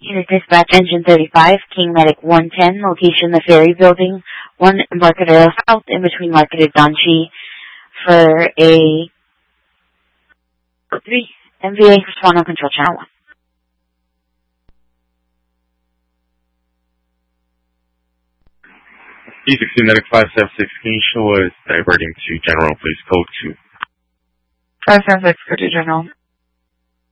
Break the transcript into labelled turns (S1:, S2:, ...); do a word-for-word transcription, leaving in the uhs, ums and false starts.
S1: Unit Dispatch Engine thirty-five, King Medic one ten, location the Ferry Building, one Embarcadero South, in between Market and Donchi, for a three M V A respond on Control Channel one.
S2: E sixteen Medic five seven six, can you show us diverting to General, please, code two?
S3: five seven six, go to General.